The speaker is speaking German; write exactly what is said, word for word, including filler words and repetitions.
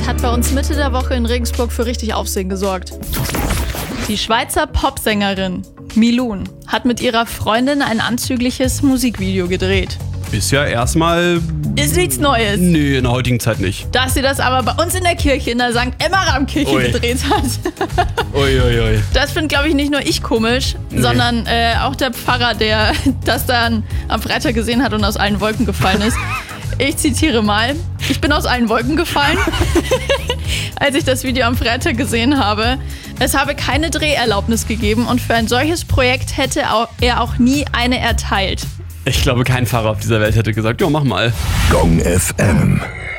hat bei uns Mitte der Woche in Regensburg für richtig Aufsehen gesorgt. Die Schweizer Popsängerin Milun hat mit ihrer Freundin ein anzügliches Musikvideo gedreht. Ist ja erstmal... Ist nichts Neues. Nee, in der heutigen Zeit nicht. Dass sie das aber bei uns in der Kirche, in der Sankt Emmeram-Kirche Ui. gedreht hat. Uiuiui. Ui, ui. Das finde, glaube ich, nicht nur ich komisch, Nee. sondern äh, auch der Pfarrer, der das dann am Freitag gesehen hat und aus allen Wolken gefallen ist. Ich zitiere mal: Ich bin aus allen Wolken gefallen, als ich das Video am Freitag gesehen habe. Es habe keine Dreherlaubnis gegeben und für ein solches Projekt hätte er auch nie eine erteilt. Ich glaube, kein Pfarrer auf dieser Welt hätte gesagt, ja, mach mal. Gong F M.